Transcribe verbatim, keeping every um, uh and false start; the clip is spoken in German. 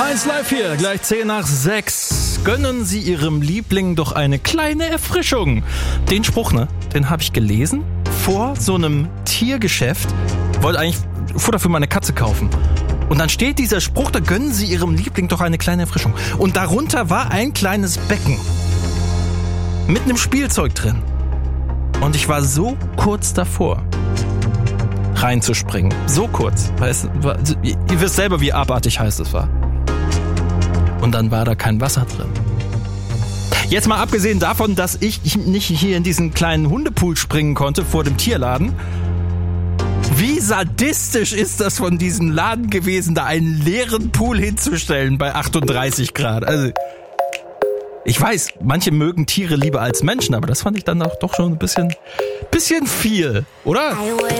eins live hier, gleich zehn nach sechs. Gönnen Sie Ihrem Liebling doch eine kleine Erfrischung. Den Spruch, ne, den habe ich gelesen vor so einem Tiergeschäft. Wollte eigentlich Futter für meine Katze kaufen. Und dann steht dieser Spruch, da gönnen Sie Ihrem Liebling doch eine kleine Erfrischung. Und darunter war ein kleines Becken mit einem Spielzeug drin. Und ich war so kurz davor, reinzuspringen. So kurz. Weißt, ihr wisst selber, wie abartig heiß es war. Und dann war da kein Wasser drin. Jetzt mal abgesehen davon, dass ich nicht hier in diesen kleinen Hundepool springen konnte vor dem Tierladen. Wie sadistisch ist das von diesem Laden gewesen, da einen leeren Pool hinzustellen bei achtunddreißig Grad. Also ich weiß, manche mögen Tiere lieber als Menschen, aber das fand ich dann auch doch schon ein bisschen, bisschen viel, oder?